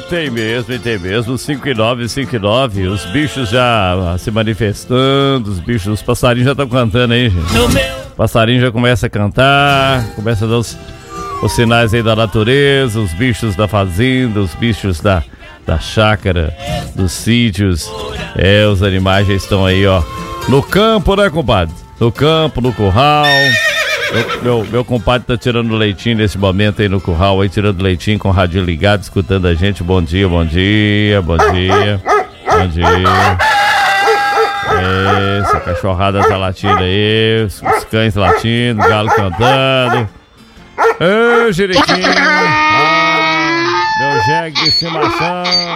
tem mesmo, 5959, os bichos já se manifestando, os passarinhos já estão cantando aí, gente. O passarinho já começa a cantar, começa a dar os sinais aí da natureza, os bichos da fazenda, os bichos da chácara, dos sítios, os animais já estão aí, ó, no campo, né, compadre? No campo, no curral. Meu compadre tá tirando leitinho nesse momento aí no curral, aí tirando leitinho com o radinho ligado, escutando a gente. Bom dia. Essa cachorrada tá latindo aí, os cães latindo, galo cantando. Ô, Jeriquinho, meu jegue de estimação.